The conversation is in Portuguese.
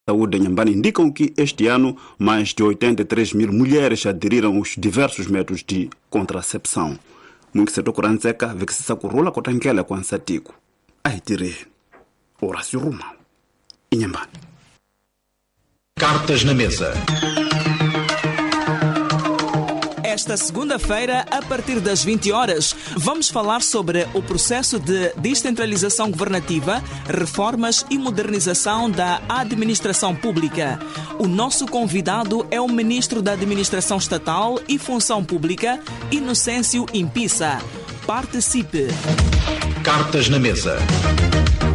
Saúde de Inhambane indicam que este ano mais de 83 mil mulheres aderiram aos diversos métodos de contracepção. Muito setor kuranzeka vikisisa kurula kotangela kwa nsatiku. Aitire. Horácio Ruma. Inhambane. Cartas na mesa. Esta segunda-feira, a partir das 20 horas, vamos falar sobre o processo de descentralização governativa, reformas e modernização da administração pública. O nosso convidado é o Ministro da Administração Estatal e Função Pública, Inocêncio Impissa. Participe! Cartas na mesa.